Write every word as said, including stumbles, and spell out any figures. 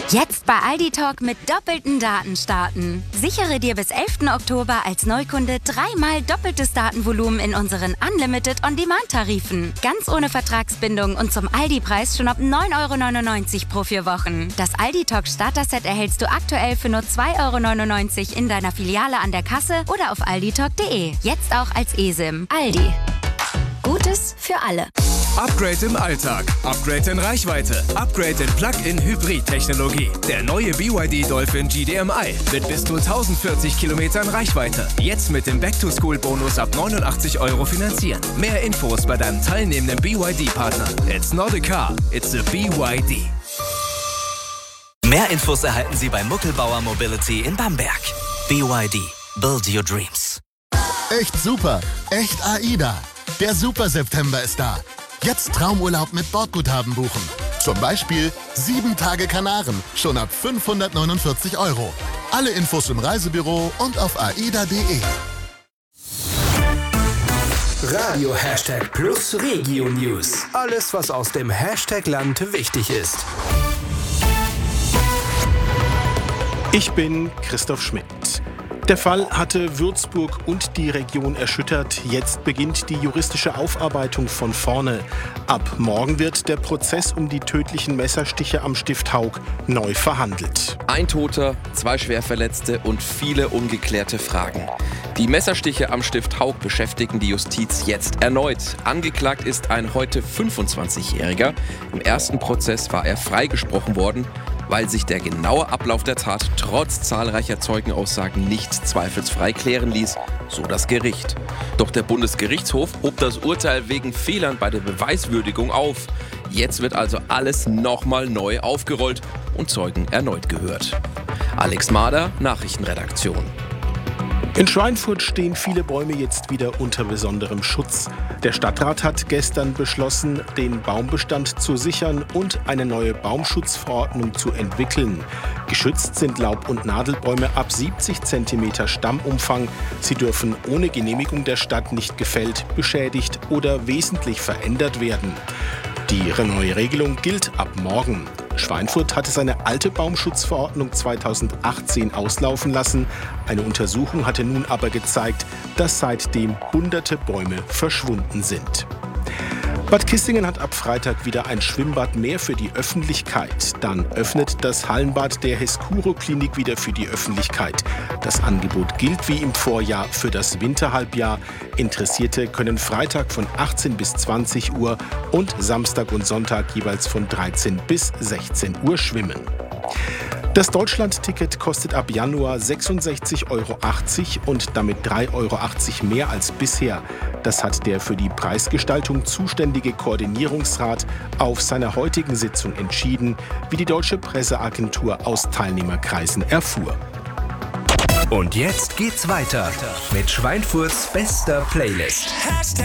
Jetzt bei Aldi Talk mit doppelten Daten starten. Sichere dir bis elften Oktober als Neukunde dreimal doppeltes Datenvolumen in unseren Unlimited On-Demand-Tarifen. Ganz ohne Vertragsbindung und zum Aldi-Preis schon ab neun Euro neunundneunzig pro vier Wochen. Das Aldi Talk Starter-Set erhältst du aktuell für nur zwei Euro neunundneunzig in deiner Filiale an der Kasse oder auf alditalk punkt de. Jetzt auch als eSIM. Aldi. Gutes für alle. Upgrade im Alltag, Upgrade in Reichweite, Upgrade in Plug-in-Hybrid-Technologie. Der neue B Y D Dolphin G D M I mit bis zu tausendvierzig Kilometern Reichweite. Jetzt mit dem Back-to-School-Bonus ab neunundachtzig Euro finanzieren. Mehr Infos bei deinem teilnehmenden B Y D-Partner. It's not a car, it's a B Y D. Mehr Infos erhalten Sie bei Muckelbauer Mobility in Bamberg. B Y D. Build your dreams. Echt super, echt AIDA. Der Super September ist da. Jetzt Traumurlaub mit Bordguthaben buchen. Zum Beispiel sieben Tage Kanaren, schon ab fünfhundertneunundvierzig Euro. Alle Infos im Reisebüro und auf aida punkt de. Radio Hashtag Plus Regio News. Alles, was aus dem Hashtag-Land wichtig ist. Ich bin Christoph Schmidt. Der Fall hatte Würzburg und die Region erschüttert. Jetzt beginnt die juristische Aufarbeitung von vorne. Ab morgen wird der Prozess um die tödlichen Messerstiche am Stift Haug neu verhandelt. Ein Toter, zwei Schwerverletzte und viele ungeklärte Fragen. Die Messerstiche am Stift Haug beschäftigen die Justiz jetzt erneut. Angeklagt ist ein heute fünfundzwanzigjähriger. Im ersten Prozess war er freigesprochen worden, weil sich der genaue Ablauf der Tat trotz zahlreicher Zeugenaussagen nicht zweifelsfrei klären ließ, so das Gericht. Doch der Bundesgerichtshof hob das Urteil wegen Fehlern bei der Beweiswürdigung auf. Jetzt wird also alles nochmal neu aufgerollt und Zeugen erneut gehört. Alex Mader, Nachrichtenredaktion. In Schweinfurt stehen viele Bäume jetzt wieder unter besonderem Schutz. Der Stadtrat hat gestern beschlossen, den Baumbestand zu sichern und eine neue Baumschutzverordnung zu entwickeln. Geschützt sind Laub- und Nadelbäume ab siebzig Zentimeter Stammumfang. Sie dürfen ohne Genehmigung der Stadt nicht gefällt, beschädigt oder wesentlich verändert werden. Die neue Regelung gilt ab morgen. Schweinfurt hatte seine alte Baumschutzverordnung zweitausendachtzehn auslaufen lassen. Eine Untersuchung hatte nun aber gezeigt, dass seitdem hunderte Bäume verschwunden sind. Bad Kissingen hat ab Freitag wieder ein Schwimmbad mehr für die Öffentlichkeit. Dann öffnet das Hallenbad der Heskuro-Klinik wieder für die Öffentlichkeit. Das Angebot gilt wie im Vorjahr für das Winterhalbjahr. Interessierte können Freitag von achtzehn bis zwanzig Uhr und Samstag und Sonntag jeweils von dreizehn bis sechzehn Uhr schwimmen. Das Deutschland-Ticket kostet ab Januar sechsundsechzig Euro achtzig und damit drei Euro achtzig mehr als bisher. Das hat der für die Preisgestaltung zuständige Koordinierungsrat auf seiner heutigen Sitzung entschieden, wie die Deutsche Presseagentur aus Teilnehmerkreisen erfuhr. Und jetzt geht's weiter mit Schweinfurts bester Playlist. Hashtag